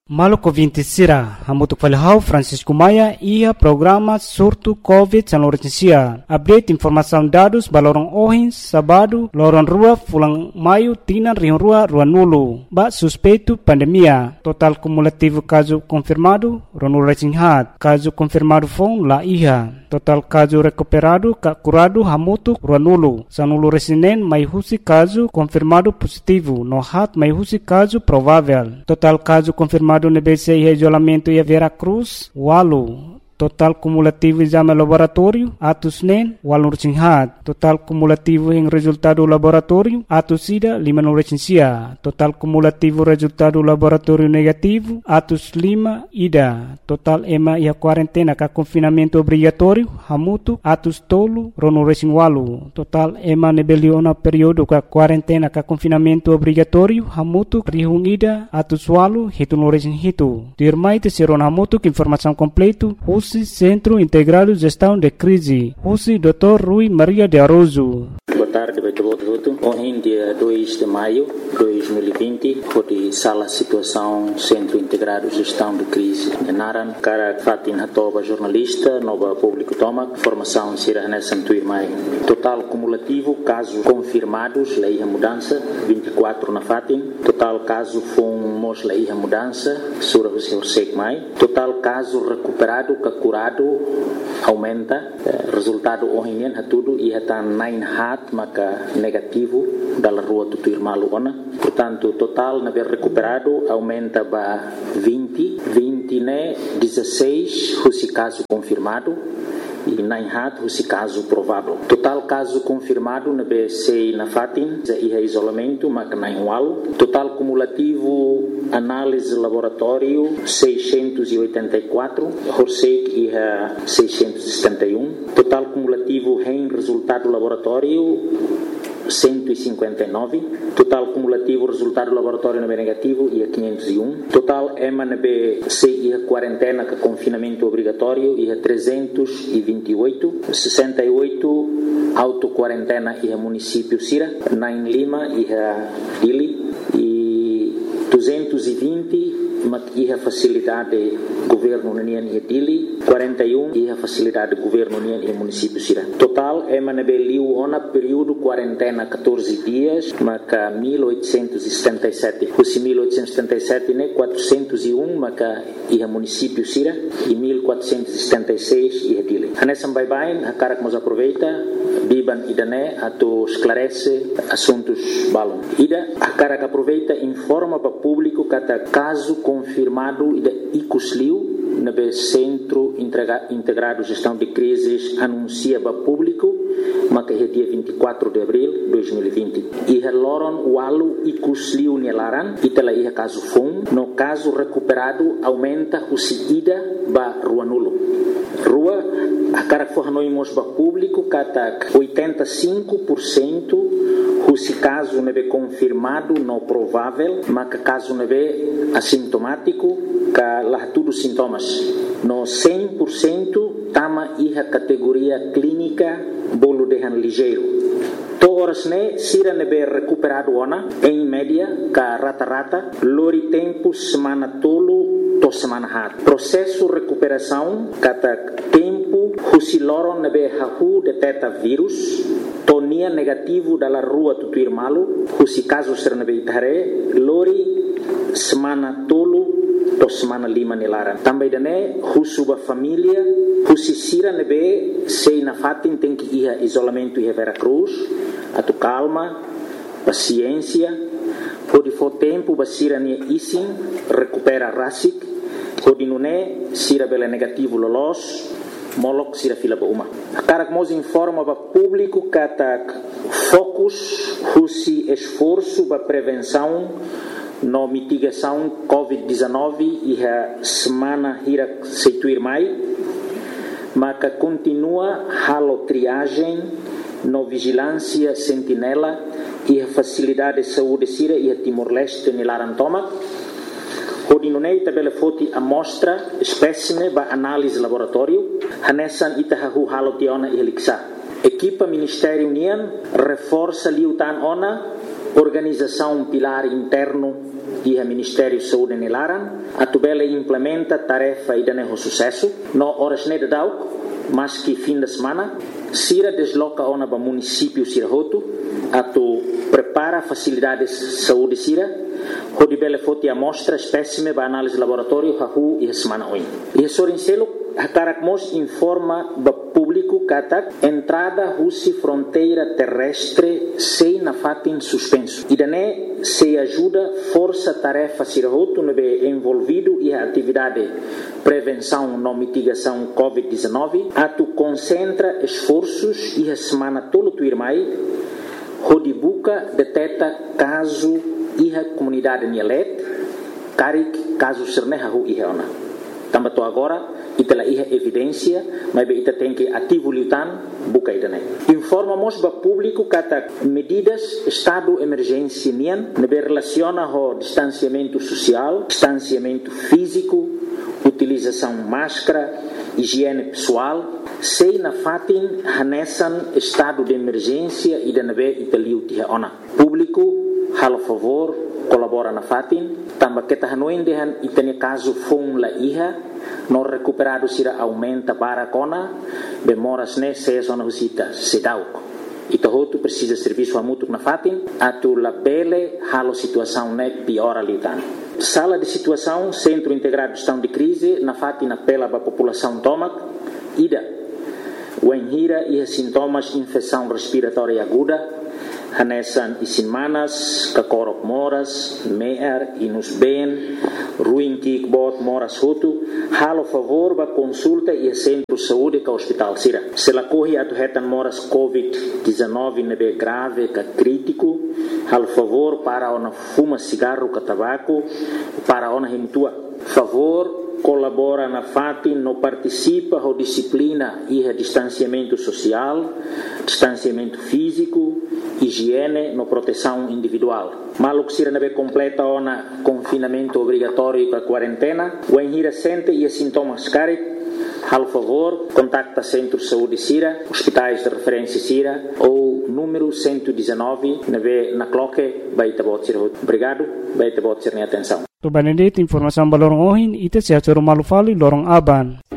Maluco 20 Sira, Hamutuk Falhau, Francisco Maia, ia programa surto COVID-19. Update informação dados balorong ohins, sábado, lorong rua, fulang maio, tina, rion rua, Nulu. Ba suspeito pandemia. Total cumulativo caso confirmado, Ronul Recinghat. Caso confirmado fong la iha. Total caso recuperado, curado, Hamutuk, Nulu. Sanulu resinen, maihusi caso confirmado positivo. No hat, maihusi caso provável. Total caso confirmado no BC e isolamento e Vera Cruz, Walu. Total cumulativo exame laboratório, atos NEN, Walu Recinghat. Total cumulativo em resultado laboratório, atos IDA, Lima no Recensia. Total cumulativo resultado laboratório negativo, atos Lima, IDA. Total EMA e a quarentena com confinamento obrigatório, Hamutu, atos Tolo, Rono Recing Walu. Total EMA nebeliona período com quarentena com confinamento obrigatório, Hamutu, Rihung IDA, atos Walu, Hitu no Recing Hitu. Dirmai te seron Hamutu, informação completo, Centro Integrado de Gestão de Crise. Husi Dr. Rui Maria de Aroso. Boa tarde, hoje dia 2 de maio de 2020, foi sala situação Centro Integrado de Gestão de Crise de Naran, cara Fatin Hatoba, jornalista, nova público toma, formação Sira Nessan Tuirmai. Total cumulativo, casos confirmados, lei a mudança, 24 na Fatin. Total caso fomos lei a mudança, Sura Hussein Mai. Total caso recuperado, curado, aumenta. Resultado hoje tudo e está 9 hat, maka negativo da rua Tutuirmalu ona. Portanto, total na ver recuperado aumenta para 20 né 16 esse caso confirmado e 9 hat esse caso provável. Total caso confirmado na BC na Fatin e isolamento maka 9 wal. Total cumulativo análise laboratório 684, Horsek e 671. Total cumulativo em resultado laboratório 159. Total cumulativo resultado laboratório no negativo e 501. Total MNB e a quarentena com confinamento obrigatório e 328. 68 auto-quarentena e a município Sira, 9 Lima e a Dili e 220 e a facilidade governo União e Dili, 41 e a facilidade governo União e município Sira. Total MNB liu ona período quarentena 14 dias, maca 1877. Os 1877 né 401 maca e a município Sira e 1476 e a Dili. Anessa bye a cara que nos aproveita biban idane ato esclarece assuntos balon. Ida a cara que aproveita informa para público kata caso confirmado ida icusliu na Centro Integrado de Gestão de Crises anuncia para público maka é dia 24 de abril de 2020 e loron walu icusliu nelaran itala ia caso fun no caso recuperado aumenta o ida ba rua nulo rua a cara que fornoimos para público kata 85% esse caso neve confirmado não provável mas caso neve assintomático ka lá tudo sintomas no 100% tama iha categoria clínica bolo dehan ligeiro toras ne sira neve recuperado ona em média ka rata-rata lori tempo semana tolo to semana hat processo recuperação kata tempo husi loron neve hahu detecta vírus tonia negativo dalla rua Tutuirmalu husi caso ser neve itare lori semana tolo to semana lima nelaran. Também dane husuba família, husi sira nebe sei na Fatin tem que ir isolamento e Vera Cruz, atu calma, paciência, pode for tempo basira ne isin recupera rasik, pode nune sira bela negativo lolos, molok sira fila ba uma. Cara que nos informa para público kata focus husi esforço para prevenção no mitigação COVID-19 e a semana hira seituir mai, mas continua halo triagem no vigilância sentinela e a facilidade de saúde sira e a Timor-Leste nilarantoma. Hodinunei tabela foti amostra espécime ba análise laboratório hanesan itahahu halo tiona e heliksa. Equipa Ministério União reforça liutan ona organização pilar interno e o Ministério de Saúde em Laran, a tubela implementa tarefa e dá sucesso, no horas de Dauk, mas que fim de semana, Sira desloca o município Sirahoto, a tu prepara facilidades de saúde Sira, onde bele foti amostra espécime para análise de laboratório hahu e semana oin. E sorincelo Hakarakmos informa ao público que a entrada russi fronteira terrestre sem na fatin suspenso. E daí se ajuda força tarefa Sirahoto no envolvido e a atividade prevenção e mitigação COVID-19 a tu concentra esforços e a semana todo tu irmai onde buca detecta caso e a comunidade Nielet carik caso sernehahu e reona. Também agora ita ia evidência, mas ita tem que ativo lutan buka idane. Informamos ao público que medidas estado emergência nian nebe relaciona ao distanciamento social, distanciamento físico, utilização máscara, higiene pessoal, sei na fatin hanesan estado de emergência e nebe ita liutia ona. Público, halo favor, colabora na fatin, também que tahanoin dehan itane caso fon la iha no recuperado sira aumenta para kona bemoras ne se zona husita sedauk ito hotu precisa serviço mútuo na fatin atu la bele halo situação ne piora litan sala de situação centro integrado de gestão de crise na fatin apela a população tomac ida o enhira e sintomas infecção respiratória aguda hanesan isinmanas, kakorok moras, meer, inus ben, ruim kikbot moras hutu, halo favor ba consulta e centro de saúde ka hospital sira. Se la corre atu hetan moras COVID-19 nebe grave ka crítico, halo favor para ona fuma cigarro ka tabaco, para ona himtua. Favor colabora na FATI, no participa da disciplina e a distanciamento social, distanciamento físico, higiene, no proteção individual. Maluk sira nebe completa ona confinamento obrigatório com a quarentena, o enhira sente e sintomas carik, hal favor, contacta Centro de Saúde Sira, hospitais de referência Sira ou número 119 na cloque, baita bot sira. Obrigado, baita bot sira atenção. To Benedict informação balorong ohin ite sia choro malufali lorong aban.